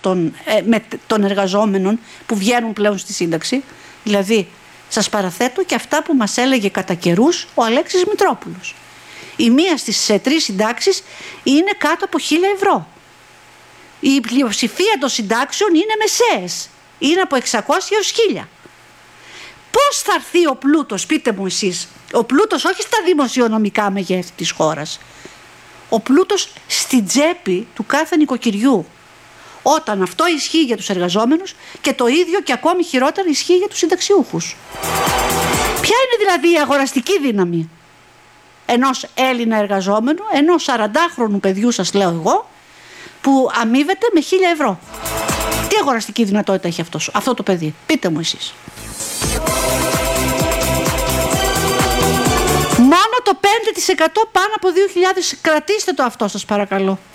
των εργαζόμενων που βγαίνουν πλέον στη σύνταξη. Δηλαδή, σας παραθέτω και αυτά που μας έλεγε κατά καιρούς ο Αλέξης Μητρόπουλος. Η μία στις 3 συντάξεις είναι κάτω από 1.000 ευρώ. Η πλειοψηφία των συντάξεων είναι μεσαίες. Είναι από 600 έως 1.000. Πώς θα έρθει ο πλούτος, πείτε μου εσείς. Ο πλούτος όχι στα δημοσιονομικά μεγέθη της χώρας. Ο πλούτος στην τσέπη του κάθε νοικοκυριού. Όταν αυτό ισχύει για τους εργαζόμενους και το ίδιο και ακόμη χειρότερα ισχύει για τους συνταξιούχους. Ποια είναι δηλαδή η αγοραστική δύναμη ενός Έλληνα εργαζόμενου, ενός 40χρονου παιδιού σας λέω εγώ, που αμείβεται με 1.000 ευρώ. Τι αγοραστική δυνατότητα έχει αυτό το παιδί, πείτε μου εσείς. Μόνο το 5% πάνω από 2.000, κρατήστε το αυτό σας παρακαλώ.